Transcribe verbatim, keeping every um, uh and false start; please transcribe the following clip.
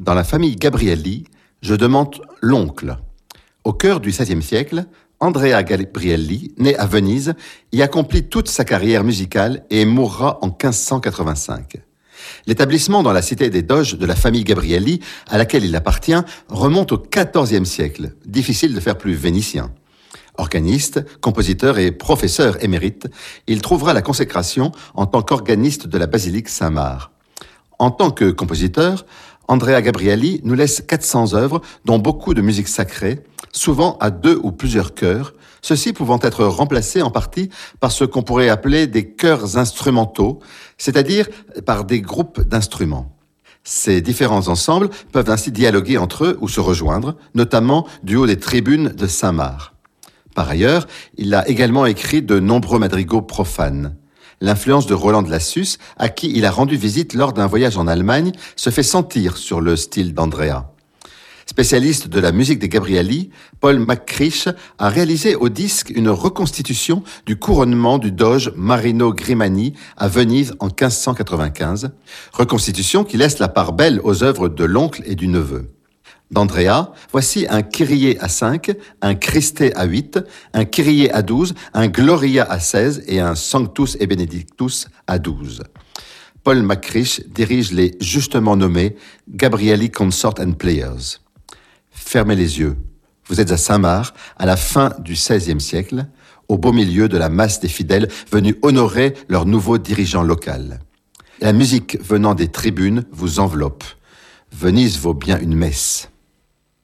Dans la famille Gabrielli, je demande l'oncle. Au cœur du seizième siècle, Andrea Gabrielli, né à Venise, y accomplit toute sa carrière musicale et mourra en quinze cent quatre-vingt-cinq. L'établissement dans la cité des Doges de la famille Gabrielli, à laquelle il appartient, remonte au quatorzième siècle. Difficile de faire plus vénitien. Organiste, compositeur et professeur émérite, il trouvera la consécration en tant qu'organiste de la basilique Saint-Marc. En tant que compositeur, Andrea Gabrielli nous laisse quatre cents œuvres, dont beaucoup de musique sacrée, souvent à deux ou plusieurs chœurs, ceux-ci pouvant être remplacés en partie par ce qu'on pourrait appeler des chœurs instrumentaux, c'est-à-dire par des groupes d'instruments. Ces différents ensembles peuvent ainsi dialoguer entre eux ou se rejoindre, notamment du haut des tribunes de Saint-Marc. Par ailleurs, il a également écrit de nombreux madrigaux profanes. L'influence de Roland de Lassus, à qui il a rendu visite lors d'un voyage en Allemagne, se fait sentir sur le style d'Andrea. Spécialiste de la musique des Gabrielli, Paul McCrish a réalisé au disque une reconstitution du couronnement du doge Marino Grimani à Venise en quinze cent quatre-vingt-quinze, reconstitution qui laisse la part belle aux œuvres de l'oncle et du neveu. D'Andrea, voici un Kyrie à cinq, un Christe à huit, un Kyrie à douze, un Gloria à seize et un Sanctus et Benedictus à douze. Paul McCrish dirige les justement nommés Gabrielli Consort and Players. Fermez les yeux. Vous êtes à Saint-Marc, à la fin du seizième siècle, au beau milieu de la masse des fidèles venus honorer leur nouveau dirigeant local. La musique venant des tribunes vous enveloppe. Venise vaut bien une messe.